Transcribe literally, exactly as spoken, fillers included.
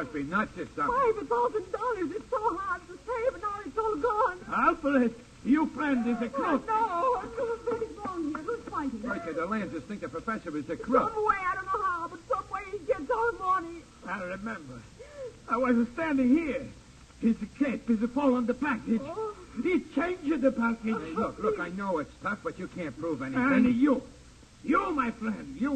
must be nuts or something. Five thousand dollars. It's so hard to save, and now it's all gone. Alfred, your friend is a crook. Oh, no. What's wrong here? Who's fighting? Micah, the Lancers think the professor is a crook. Some way, I don't know how, but some way he gets our money. I remember. I was standing here. His cape is fall on the package. Oh. He changed the package. Hey, look, look, I know it's tough, but you can't prove anything. And you, you, my friend, you